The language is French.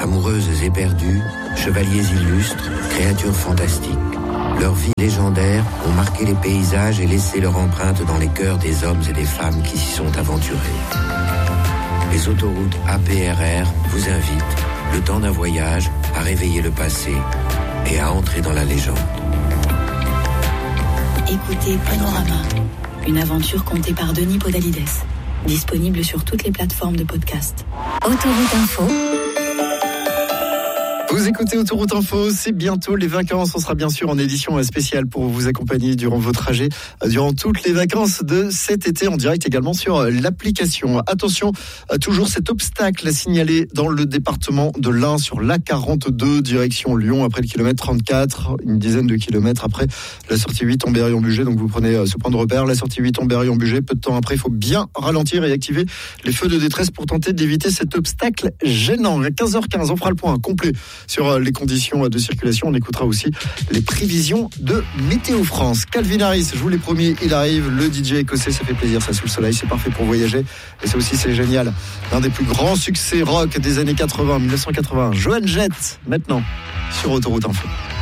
Amoureuses éperdues, chevaliers illustres, créatures fantastiques. Leurs vies légendaires ont marqué les paysages et laissé leur empreinte dans les cœurs des hommes et des femmes qui s'y sont aventurés. Les autoroutes APRR vous invitent, le temps d'un voyage, à réveiller le passé et à entrer dans la légende. Écoutez Panorama, une aventure contée par Denis Podalides. Disponible sur toutes les plateformes de podcast. Autoroute Info. Vous écoutez Autoroute Info, c'est bientôt les vacances. On sera bien sûr en édition spéciale pour vous accompagner durant vos trajets, durant toutes les vacances de cet été, en direct également sur l'application. Attention, toujours cet obstacle à signaler dans le département de l'Ain sur l'A42, direction Lyon, après le kilomètre 34, une dizaine de kilomètres après la sortie 8 Ambérieu-en-Bugey. Donc vous prenez ce point de repère, la sortie 8 Ambérieu-en-Bugey. Peu de temps après, il faut bien ralentir et activer les feux de détresse pour tenter d'éviter cet obstacle gênant. À 15h15, on fera le point complet sur les conditions de circulation. On écoutera aussi les prévisions de Météo France. Calvin Harris, je vous l'ai promis, il arrive, le DJ écossais, ça fait plaisir, ça sous le soleil, c'est parfait pour voyager. Et ça aussi, c'est génial. L'un des plus grands succès rock des années 80, 1980. Joan Jett, maintenant, sur Autoroute Info.